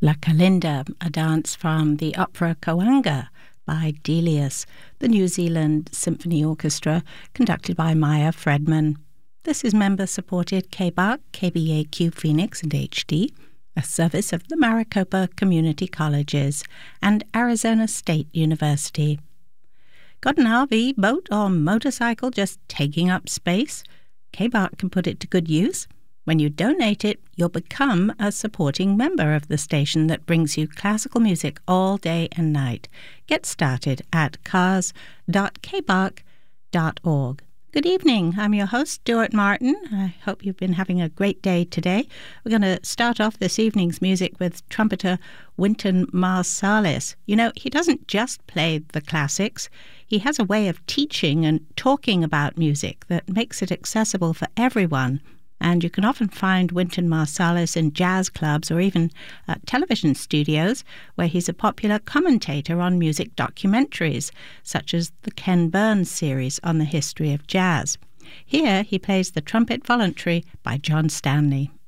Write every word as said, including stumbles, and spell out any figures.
La Calinda, a dance from the opera Coanga by Delius, the New Zealand Symphony Orchestra, conducted by Maya Fredman. This is member-supported K B A C, K B A Q Phoenix and H D, a service of the Maricopa Community Colleges and Arizona State University. Got an R V, boat or motorcycle just taking up space? K B A C can put it to good use. When you donate it, you'll become a supporting member of the station that brings you classical music all day and night. Get started at cars dot k b a c dot org. Good evening. I'm your host, Stuart Martin. I hope you've been having a great day today. We're going to start off this evening's music with trumpeter Wynton Marsalis. You know, he doesn't just play the classics. He has a way of teaching and talking about music that makes it accessible for everyone. And you can often find Wynton Marsalis in jazz clubs or even uh, television studios where he's a popular commentator on music documentaries, such as the Ken Burns series on the history of jazz. Here he plays the Trumpet Voluntary by John Stanley.